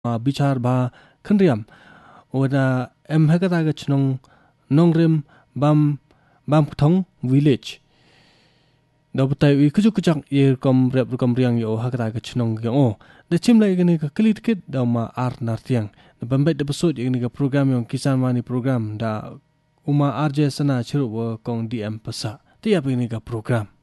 bichar ba khandriam oda hekata ga chnong nongrim bam thong village da butai wi kuchak ye kom riang yo hakata ga chnong ga da chimlai gani ka klit kit da ma ar nartiang da bambet da besut ye ga program yung kisan mani program da uma RJ sana chiru kong DM pasa tiap ini ga program